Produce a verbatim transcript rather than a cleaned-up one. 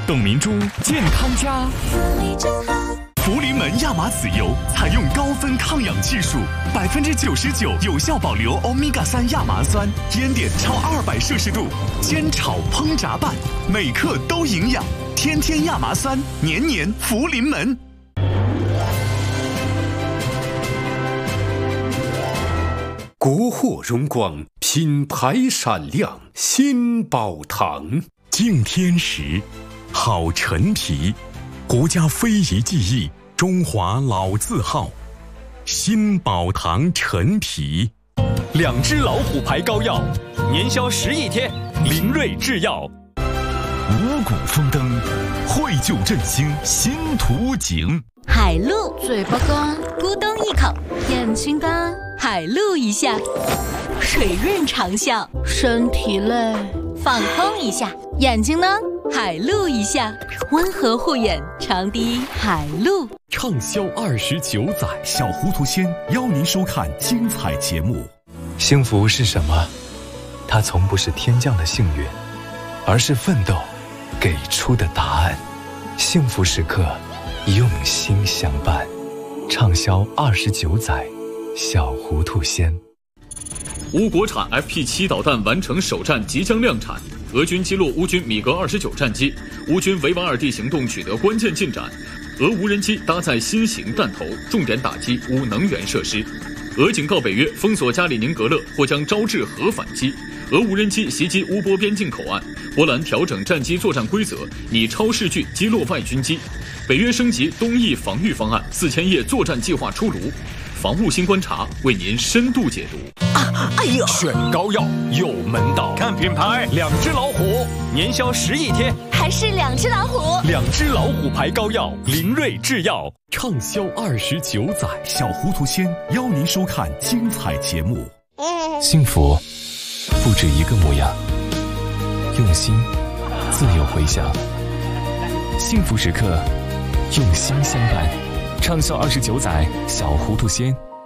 董明珠健康家。福临门亚麻籽油采用高分抗氧技术，百分之九十九有效保留欧米伽三亚麻酸，烟点超二百摄氏度，煎炒烹炸拌，每克都营养。天天亚麻酸，年年福临门。 国货荣光，品牌闪亮，新宝堂。 敬天时，好陈皮，国家非遗技艺，中华老字号。新宝堂陈皮，两只老虎牌膏药，年销十亿天，林瑞制药。五谷丰登，绘就振兴新图景。 海陆嘴巴干，咕咚一口；眼睛干，海陆一下；水润长效，身体累，放空一下；眼睛呢，海陆一下，温和护眼，长滴海陆。 畅销二十九载，小糊涂仙邀您收看精彩节目。 幸福是什么？它从不是天降的幸运，而是奋斗给出的答案。幸福时刻，用心相伴。畅销二十九载，小糊涂仙。 乌国产 F P 七 导弹完成首战，即将量产。俄军击落乌军米格二十九战机，乌军维瓦尔地行动取得关键进展。俄无人机搭载新型弹头，重点打击乌能源设施。俄警告北约封锁加里宁格勒，或将招致核反击。俄无人机袭击乌波边境口岸，波兰调整战机作战规则，拟超视距击落外军机。北约升级东翼防御方案，四千页作战计划出炉。防务新观察为您深度解读。 啊，哎呦！选膏药有门道，看品牌，两只老虎，年销十亿天， 还是两只老虎。 两只老虎牌膏药，林瑞制药，畅销二十九载。小糊涂仙邀您收看精彩节目。 幸福不止一个模样，用心自有回响。幸福时刻，用心相伴。畅销二十九载，小糊涂仙。